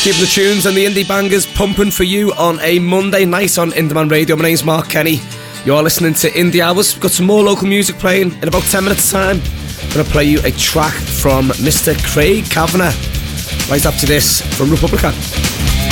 Keeping the tunes and the indie bangers pumping for you on a Monday night on Indieman Radio. My name's Mark Kenny. You're listening to Indie Hours. We've got some more local music playing in about 10 minutes time. I'm going to play you a track from Mr. Craig Kavanagh right after this from Republica.